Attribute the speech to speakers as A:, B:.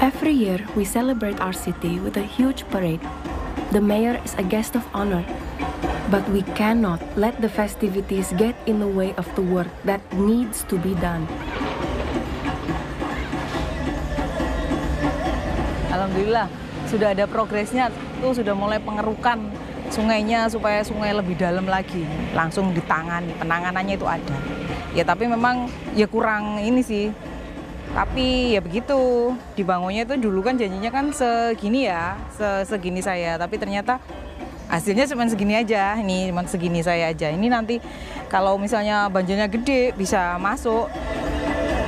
A: Every year, we celebrate our city with a huge parade. The mayor is a guest of honor, but we cannot let the festivities get in the way of the work that needs to be done.
B: Alhamdulillah, sudah ada progresnya, tuh sudah mulai pengerukan sungainya supaya sungai lebih dalam lagi, langsung ditangani, penanganannya itu ada. Ya tapi memang ya kurang ini sih. Tapi ya begitu, dibangunnya itu dulu kan janjinya kan segini ya, segini saya. Tapi ternyata hasilnya cuma segini aja, ini cuma segini saya aja. Ini nanti kalau misalnya banjirnya gede bisa masuk.